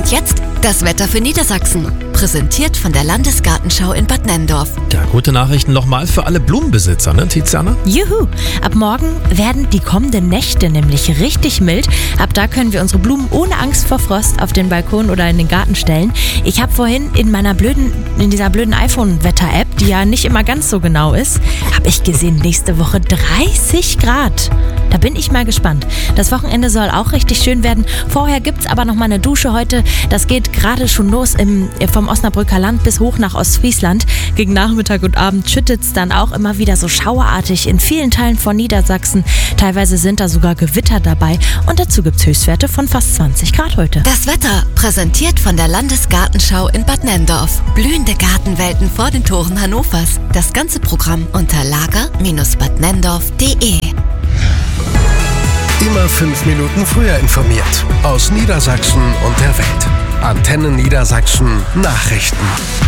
Und jetzt das Wetter für Niedersachsen. Präsentiert von der Landesgartenschau in Bad Nenndorf. Ja, gute Nachrichten nochmal für alle Blumenbesitzer, ne, Tiziana? Juhu! Ab morgen werden die kommenden Nächte nämlich richtig mild. Ab da können wir unsere Blumen ohne Angst vor Frost auf den Balkon oder in den Garten stellen. Ich habe vorhin in dieser blöden iPhone-Wetter-App, die ja nicht immer ganz so genau ist, habe ich gesehen, nächste Woche 30 Grad. Da bin ich mal gespannt. Das Wochenende soll auch richtig schön werden. Vorher gibt's aber noch mal eine Dusche heute. Das geht gerade schon los vom Osnabrücker Land bis hoch nach Ostfriesland. Gegen Nachmittag und Abend schüttet's dann auch immer wieder so schauerartig in vielen Teilen von Niedersachsen. Teilweise sind da sogar Gewitter dabei. Und dazu gibt's Höchstwerte von fast 20 Grad heute. Das Wetter präsentiert von der Landesgartenschau in Bad Nenndorf. Blühende Gartenwelten vor den Toren Hannovers. Das ganze Programm unter lager-badnenndorf.de. Immer 5 Minuten früher informiert. Aus Niedersachsen und der Welt. Antenne Niedersachsen Nachrichten.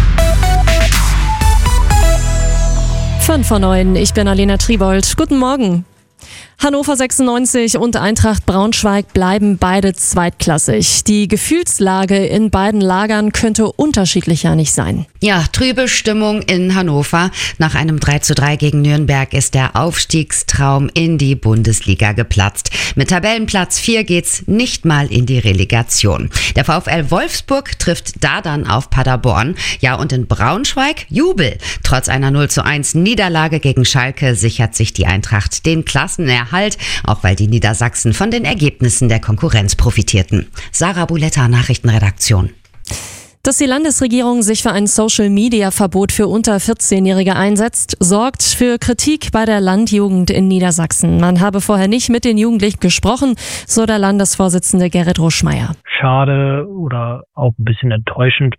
5:09, ich bin Alena Tribold. Guten Morgen. Hannover 96 und Eintracht Braunschweig bleiben beide zweitklassig. Die Gefühlslage in beiden Lagern könnte unterschiedlicher nicht sein. Ja, trübe Stimmung in Hannover. Nach einem 3:3 gegen Nürnberg ist der Aufstiegstraum in die Bundesliga geplatzt. Mit Tabellenplatz 4 geht's nicht mal in die Relegation. Der VfL Wolfsburg trifft da dann auf Paderborn. Ja, und in Braunschweig Jubel. Trotz einer 0:1 Niederlage gegen Schalke sichert sich die Eintracht den Klassenerhalt, auch weil die Niedersachsen von den Ergebnissen der Konkurrenz profitierten. Sarah Buletta, Nachrichtenredaktion. Dass die Landesregierung sich für ein Social-Media-Verbot für unter 14-Jährige einsetzt, sorgt für Kritik bei der Landjugend in Niedersachsen. Man habe vorher nicht mit den Jugendlichen gesprochen, so der Landesvorsitzende Gerrit Ruschmeier. Schade oder auch ein bisschen enttäuschend,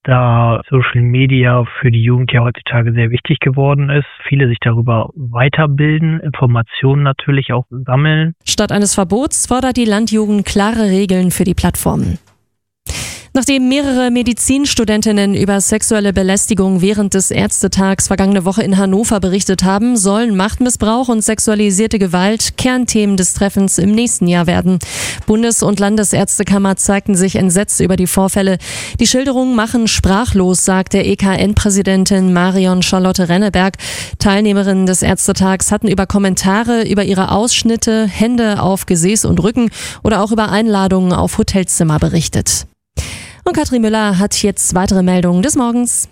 da Social Media für die Jugend ja heutzutage sehr wichtig geworden ist. Viele sich darüber weiterbilden, Informationen natürlich auch sammeln. Statt eines Verbots fordert die Landjugend klare Regeln für die Plattformen. Nachdem mehrere Medizinstudentinnen über sexuelle Belästigung während des Ärztetags vergangene Woche in Hannover berichtet haben, sollen Machtmissbrauch und sexualisierte Gewalt Kernthemen des Treffens im nächsten Jahr werden. Bundes- und Landesärztekammer zeigten sich entsetzt über die Vorfälle. Die Schilderungen machen sprachlos, sagt der EKN-Präsidentin Marion Charlotte Renneberg. Teilnehmerinnen des Ärztetags hatten über Kommentare über ihre Ausschnitte, Hände auf Gesäß und Rücken oder auch über Einladungen auf Hotelzimmer berichtet. Und Katrin Müller hat jetzt weitere Meldungen des Morgens.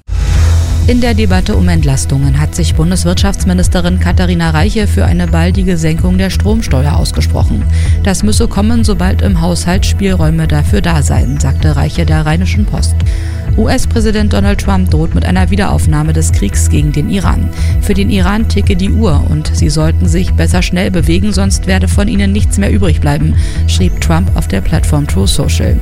In der Debatte um Entlastungen hat sich Bundeswirtschaftsministerin Katharina Reiche für eine baldige Senkung der Stromsteuer ausgesprochen. Das müsse kommen, sobald im Haushalt Spielräume dafür da seien, sagte Reiche der Rheinischen Post. US-Präsident Donald Trump droht mit einer Wiederaufnahme des Kriegs gegen den Iran. Für den Iran ticke die Uhr und sie sollten sich besser schnell bewegen, sonst werde von ihnen nichts mehr übrig bleiben, schrieb Trump auf der Plattform Truth Social.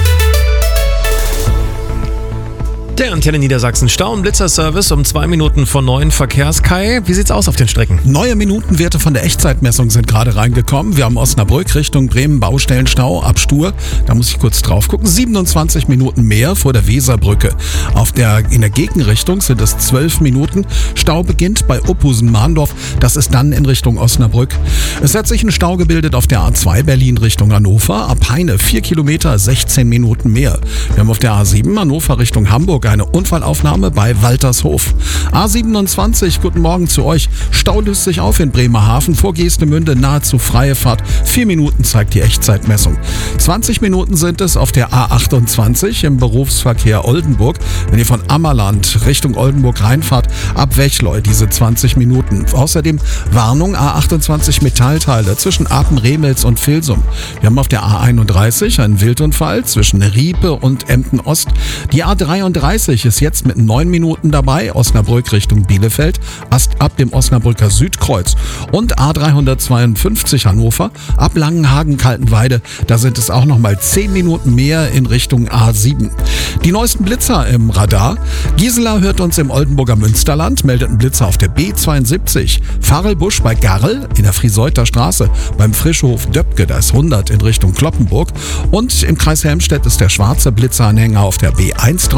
Der Antenne Niedersachsen Stau- und Blitzerservice um 2 Minuten vor 9 Verkehrskai. Wie sieht's aus auf den Strecken? Neue Minutenwerte von der Echtzeitmessung sind gerade reingekommen. Wir haben Osnabrück Richtung Bremen Baustellenstau ab Stur. Da muss ich kurz drauf gucken. 27 Minuten mehr vor der Weserbrücke. In der Gegenrichtung sind es 12 Minuten. Stau beginnt bei Uphusen-Mahndorf. Das ist dann in Richtung Osnabrück. Es hat sich ein Stau gebildet auf der A2 Berlin Richtung Hannover. Ab Heine 4 Kilometer, 16 Minuten mehr. Wir haben auf der A7 Hannover Richtung Hamburg eine Unfallaufnahme bei Waltershof. A27, guten Morgen zu euch. Stau löst sich auf in Bremerhaven vor Geestemünde, nahezu freie Fahrt. 4 Minuten zeigt die Echtzeitmessung. 20 Minuten sind es auf der A28 im Berufsverkehr Oldenburg. Wenn ihr von Ammerland Richtung Oldenburg reinfahrt, ab Wechleu diese 20 Minuten. Außerdem Warnung A28 Metallteile zwischen Apen-Remels und Vilsum. Wir haben auf der A31 einen Wildunfall zwischen Riepe und Emden Ost. Die A33 ist jetzt mit 9 Minuten dabei, Osnabrück Richtung Bielefeld, ab dem Osnabrücker Südkreuz. Und A352 Hannover, ab Langenhagen-Kaltenweide, da sind es auch nochmal 10 Minuten mehr in Richtung A7. Die neuesten Blitzer im Radar. Gisela hört uns im Oldenburger Münsterland, meldet einen Blitzer auf der B72. Farelbusch bei Garrel in der Frieseuter Straße, beim Frischhof Döpke, da ist 100 in Richtung Kloppenburg. Und im Kreis Helmstedt ist der schwarze Blitzeranhänger auf der B1 draußen.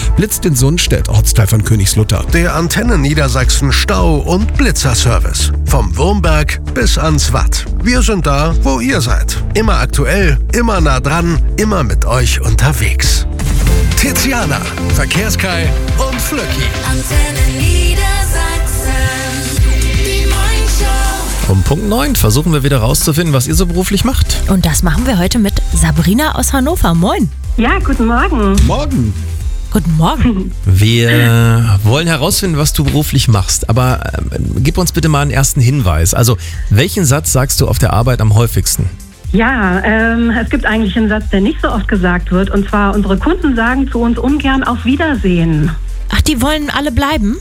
Blitzt in Sundstedt, Ortsteil von Königslutter. Der Antenne Niedersachsen Stau- und Blitzerservice. Vom Wurmberg bis ans Watt. Wir sind da, wo ihr seid. Immer aktuell, immer nah dran, immer mit euch unterwegs. Tiziana, Verkehrskai und Flöcki. Antenne Niedersachsen, die Morningshow. Um Punkt 9 versuchen wir wieder rauszufinden, was ihr so beruflich macht. Und das machen wir heute mit Sabrina aus Hannover. Moin. Ja, guten Morgen. Morgen. Guten Morgen. Wir wollen herausfinden, was du beruflich machst, aber gib uns bitte mal einen ersten Hinweis. Also, welchen Satz sagst du auf der Arbeit am häufigsten? Ja, es gibt eigentlich einen Satz, der nicht so oft gesagt wird. Und zwar, unsere Kunden sagen zu uns ungern auf Wiedersehen. Ach, die wollen alle bleiben?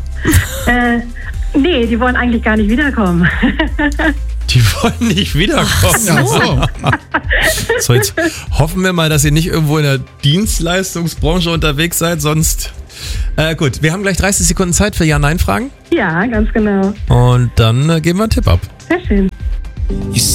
Nee, die wollen eigentlich gar nicht wiederkommen. Die wollen nicht wiederkommen. Ach So, jetzt hoffen wir mal, dass ihr nicht irgendwo in der Dienstleistungsbranche unterwegs seid, sonst... gut, wir haben gleich 30 Sekunden Zeit für Ja-Nein-Fragen. Ja, ganz genau. Und dann geben wir einen Tipp ab. Sehr schön.